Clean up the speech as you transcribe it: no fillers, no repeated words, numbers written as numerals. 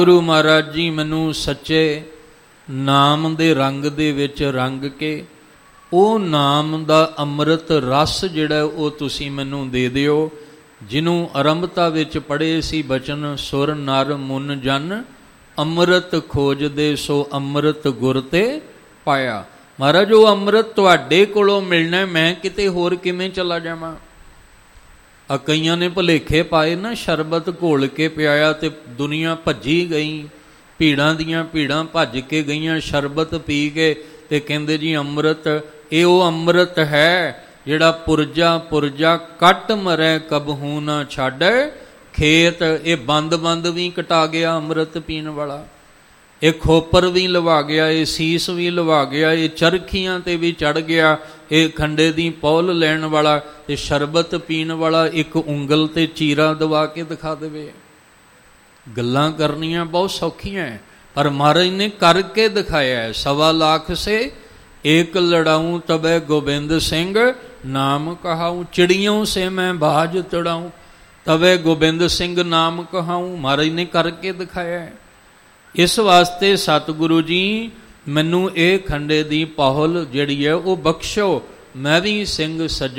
ਗੁਰੂ ਮਹਾਰਾਜ ਜੀ ਮੈਨੂੰ ਸੱਚੇ ਨਾਮ ਦੇ ਰੰਗ ਦੇ ਵਿੱਚ ਰੰਗ ਕੇ ਉਹ ਨਾਮ ਦਾ ਅੰਮ੍ਰਿਤ ਰਸ ਜਿਹੜਾ ਉਹ ਤੁਸੀਂ ਮੈਨੂੰ ਦੇ ਦਿਓ, ਜਿਹਨੂੰ ਆਰੰਭਤਾ ਵਿੱਚ ਪੜ੍ਹੇ ਸੀ ਬਚਨ, ਸੁਰ ਨਰ ਮੁਨ ਜਨ ਅੰਮ੍ਰਿਤ ਖੋਜਦੇ ਸੋ ਅੰਮ੍ਰਿਤ ਗੁਰ ਤੇ ਪਾਇਆ। ਮਹਾਰਾਜ ਉਹ ਅੰਮ੍ਰਿਤ ਤੁਹਾਡੇ ਕੋਲੋਂ ਮਿਲਣਾ, ਮੈਂ ਕਿਤੇ ਹੋਰ ਕਿਵੇਂ ਚਲਾ ਜਾਵਾਂ। ਕਈਆਂ ਨੇ ਭੁਲੇਖੇ ਪਾਏ ਨਾ, ਸ਼ਰਬਤ ਘੋਲ ਕੇ ਪਿਆਇਆ ਤੇ ਦੁਨੀਆ ਭੱਜੀ ਗਈ, ਭੀੜਾਂ ਦੀਆਂ ਭੀੜਾਂ ਭੱਜ ਕੇ ਗਈਆਂ ਸ਼ਰਬਤ ਪੀ ਕੇ, ਤੇ ਕਹਿੰਦੇ ਜੀ ਅੰਮ੍ਰਿਤ। ਇਹ ਉਹ ਅੰਮ੍ਰਿਤ ਹੈ ਜਿਹੜਾ ਪੁਰਜਾ ਪੁਰਜਾ ਕੱਟ ਮਰੈ ਕਬਹੂ ਨਾ ਛਾੜੈ ਖੇਤ। ਇਹ ਬੰਦ ਬੰਦ ਵੀ ਕਟਾ ਗਿਆ ਅੰਮ੍ਰਿਤ ਪੀਣ ਵਾਲਾ, ਇਹ ਖੋਪਰ ਵੀ ਲਵਾ ਗਿਆ, ਇਹ ਸੀਸ ਵੀ ਲਵਾ ਗਿਆ, ਇਹ ਚਰਖੀਆਂ ਤੇ ਵੀ ਚੜ ਗਿਆ, ਇਹ ਖੰਡੇ ਦੀ ਪੌਲ ਲੈਣ ਵਾਲਾ ਤੇ ਸ਼ਰਬਤ ਪੀਣ ਵਾਲਾ ਇੱਕ ਉਂਗਲ ਤੇ ਚੀਰਾ ਦਵਾ ਕੇ ਦਿਖਾ ਦੇਵੇ। ਗੱਲਾਂ ਕਰਨੀਆਂ ਬਹੁਤ ਸੌਖੀਆਂ ਹੈ, ਪਰ ਮਹਾਰਾਜ ਨੇ ਕਰਕੇ ਦਿਖਾਇਆ ਹੈ। 1.25 ਲੱਖ ਸੇ ਏਕ ਲੜਾਊਂ ਤਬੈ ਗੋਬਿੰਦ ਸਿੰਘ ਨਾਮ ਕਹਾਊਂ, ਚਿੜੀਓਂ ਸੇ ਮੈਂ ਬਾਜ ਤੜਾਊਂ ਤਬੈ ਗੋਬਿੰਦ ਸਿੰਘ ਨਾਮ ਕਹਾਊਂ। ਮਹਾਰਾਜ ਨੇ ਕਰਕੇ ਦਿਖਾਇਆ ਹੈ। ਇਸ ਵਾਸਤੇ ਸਤਿਗੁਰੂ ਜੀ ਮੈਨੂੰ ਇਹ ਖੰਡੇ ਦੀ ਪਹੁਲ ਜਿਹੜੀ ਹੈ ਉਹ ਬਖਸ਼ੋ, ਮੈਂ ਵੀ ਸਿੰਘ ਸੱਜਣ